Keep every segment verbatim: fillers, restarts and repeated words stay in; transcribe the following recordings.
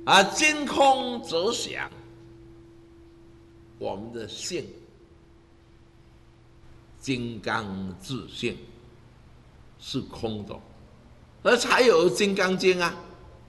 啊，真空则想，我们的性，金刚自性是空的，而才有《金刚经》啊。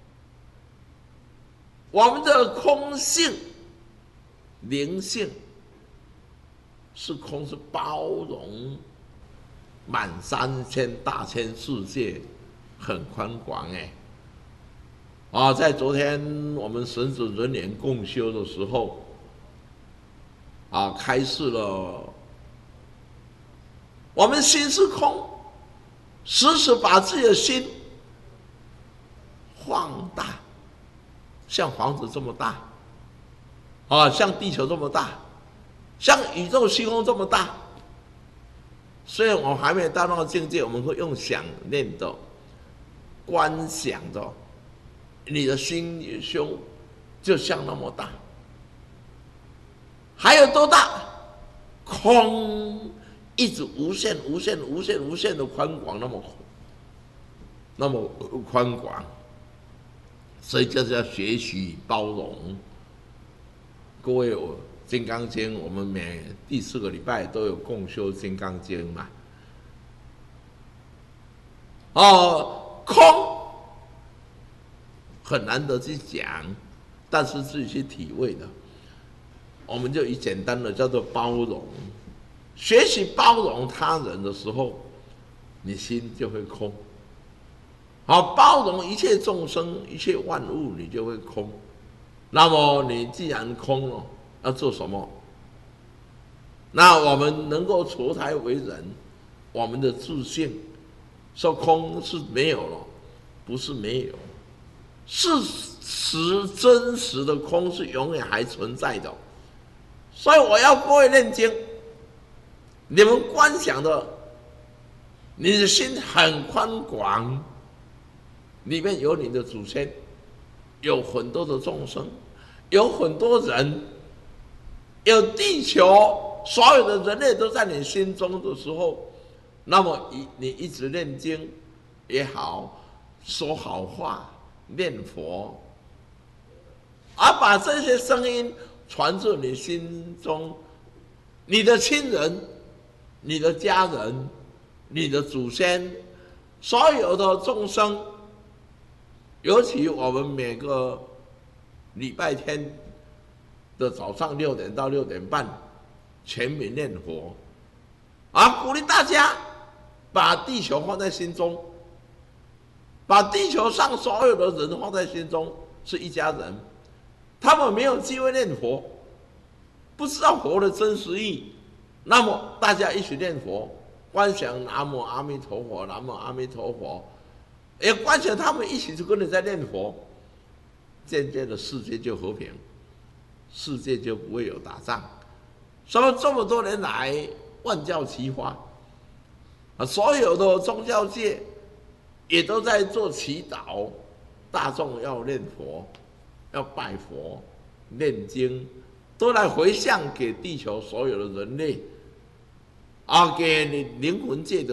我们的空性、灵性是空，是包容满三千大千世界，很宽广哎。啊，在昨天我们神子人年共修的时候，啊，开示了，我们心是空，时时把自己的心放大，像房子这么大，啊，像地球这么大，像宇宙星空这么大。虽然我还没有到那个境界，我们会用想念的、观想的，你的心、你的胸就像那么大。还有多大？空，一直无限、无限、无限、无限的宽广，那么那么宽广。所以就是要学习包容。各位，我《金刚经》我们每第四个礼拜都有共修《金刚经》嘛。哦，空很难得去讲，但是自己去体会的，我们就以简单的叫做包容。学习包容他人的时候，你心就会空。好，包容一切众生、一切万物，你就会空。那么你既然空了，要做什么？那我们能够投胎为人，我们的自性说空是没有了，不是没有，事实真实的空是永远还存在的。所以我要各位念经，你们观想的，你的心很宽广。里面有你的祖先，有很多的众生，有很多人，有地球，所有的人类都在你心中的时候，那么你一直念经也好，说好话、念佛，而把这些声音传入你心中，你的亲人、你的家人、你的祖先，所有的众生。尤其我们每个礼拜天的早上六点到六点半，全民念佛，啊，鼓励大家把地球放在心中，把地球上所有的人放在心中，是一家人。他们没有机会念佛，不知道佛的真实意，那么大家一起念佛，观想南无阿弥陀佛，南无阿弥陀佛。也观想他们一起就跟你在念佛，渐渐的世界就和平，世界就不会有打仗。所以这么多年来，万教齐发，啊，所有的宗教界也都在做祈祷，大众要念佛，要拜佛、念经，都来回向给地球所有的人类，啊，给你灵魂界的。